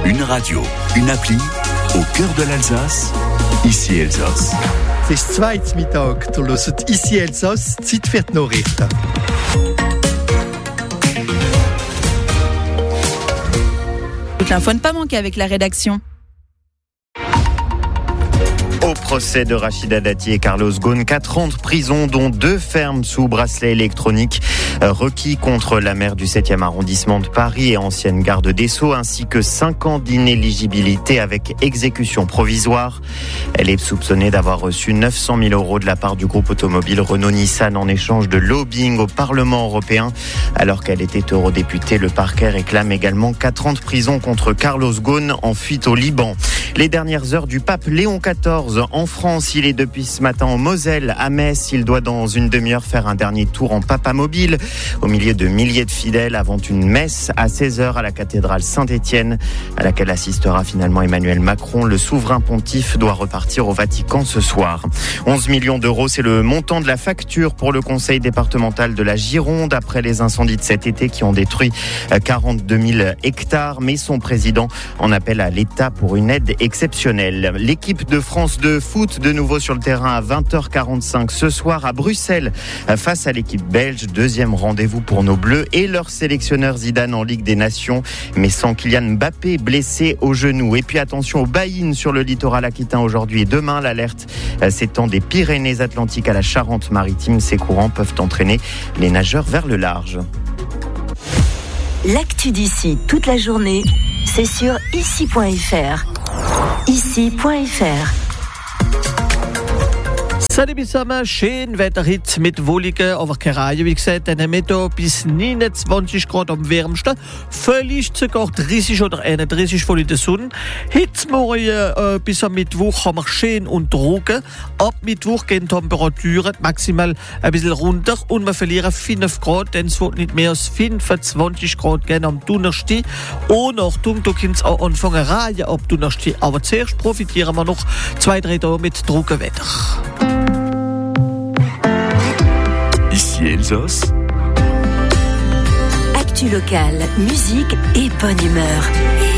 Une radio, une appli, au cœur de l'Alsace, ici Elsass. Es ist zweites Mittag, du hörst ici Elsass, Zeit für die Nachrichten. Toute l'info à ne pas manquer avec la rédaction. Au procès de Rachida Dati et Carlos Ghosn, 4 ans de prison, dont 2 fermes sous bracelet électronique, requis contre la maire du 7e arrondissement de Paris et ancienne garde des Sceaux, ainsi que 5 ans d'inéligibilité avec exécution provisoire. Elle est soupçonnée d'avoir reçu 900 000 € de la part du groupe automobile Renault-Nissan en échange de lobbying au Parlement européen. Alors qu'elle était eurodéputée, le parquet réclame également 4 ans de prison contre Carlos Ghosn en fuite au Liban. Les dernières heures du pape Léon XIV en France. Il est depuis ce matin en Moselle, à Metz. Il doit dans une demi-heure faire un dernier tour en papamobile au milieu de milliers de fidèles avant une messe à 16h à la cathédrale Saint-Étienne, à laquelle assistera finalement Emmanuel Macron. Le souverain pontife doit repartir au Vatican ce soir. 11 millions d'euros, c'est le montant de la facture pour le conseil départemental de la Gironde après les incendies de cet été qui ont détruit 42 000 hectares. Mais son président en appelle à l'État pour une aide exceptionnelle. L'équipe de France de foot de nouveau sur le terrain à 20h45 ce soir à Bruxelles face à l'équipe belge. Deuxième rendez-vous pour nos Bleus et leur sélectionneur Zidane en Ligue des Nations, mais sans Kylian Mbappé blessé au genou. Et puis attention aux baïnes sur le littoral aquitain aujourd'hui et demain. L'alerte s'étend des Pyrénées-Atlantiques à la Charente-Maritime. Ces courants peuvent entraîner les nageurs vers le large. L'actu d'ici toute la journée, c'est sur ici.fr. ici.fr. Salut zusammen, schön Wetter heute mit wolligen, aber keine Reihe. Wie gesagt, dann haben wir hier bis 29 Grad am wärmsten. Vielleicht sogar 30 oder 31 voll in der Sonne. Heute morgen bis am Mittwoch haben wir schön und trocken. Ab Mittwoch gehen die Temperaturen maximal ein bisschen runter und wir verlieren 5 Grad, denn es wird nicht mehr als 25 Grad gehen am Donnerstag. Und Achtung, da können es auch anfangen Reihe ab Donnerstag. Aber zuerst profitieren wir noch 2-3 Tage mit trockenem Wetter. Ici Elsass. Actu locale, musique et bonne humeur.